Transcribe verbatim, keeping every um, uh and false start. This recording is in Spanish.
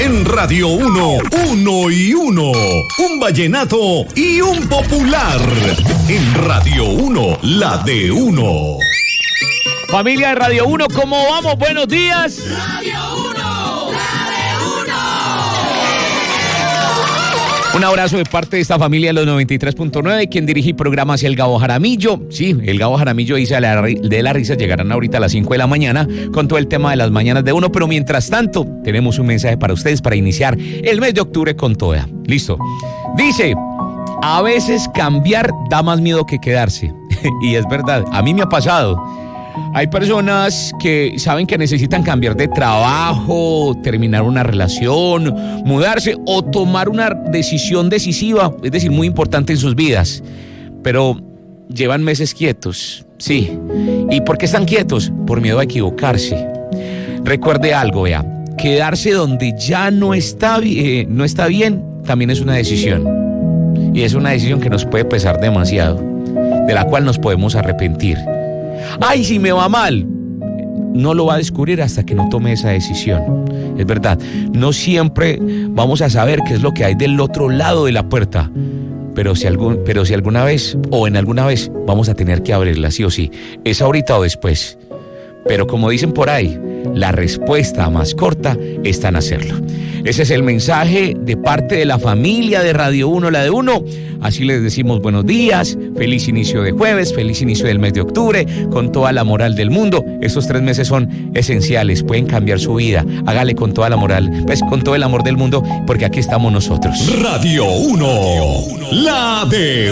En Radio uno, uno y uno. Un vallenato y un popular. En Radio uno, la de uno. Familia de Radio uno, ¿cómo vamos? Buenos días. Radio uno, la de uno. Un abrazo de parte de esta familia de los noventa y tres punto nueve, quien dirige el programa hacia el Gabo Jaramillo. Sí, el Gabo Jaramillo dice a la, de la risa, llegarán ahorita a las cinco de la mañana con todo el tema de las mañanas de uno, pero mientras tanto tenemos un mensaje para ustedes para iniciar el mes de octubre con toda. Listo. Dice, a veces cambiar da más miedo que quedarse. Y es verdad, a mí me ha pasado. Hay personas que saben que necesitan cambiar de trabajo, terminar una relación, mudarse o tomar una decisión decisiva, es decir, muy importante en sus vidas, pero llevan meses quietos, sí. ¿Y por qué están quietos? Por miedo a equivocarse. Recuerde algo, vea, quedarse donde ya no está, eh, no está bien también es una decisión. Y es una decisión que nos puede pesar demasiado, de la cual nos podemos arrepentir. ¡Ay, si me va mal! No lo va a descubrir hasta que no tome esa decisión. Es verdad, no siempre vamos a saber qué es lo que hay del otro lado de la puerta, pero si, algún, pero si alguna vez o en alguna vez vamos a tener que abrirla, sí o sí. Es ahorita o después. Pero como dicen por ahí, la respuesta más corta está en hacerlo. Ese es el mensaje de parte de la familia de Radio uno, la de uno. Así les decimos buenos días, feliz inicio de jueves, feliz inicio del mes de octubre, con toda la moral del mundo. Estos tres meses son esenciales, pueden cambiar su vida. Hágale con toda la moral, pues con todo el amor del mundo, porque aquí estamos nosotros. Radio uno, la de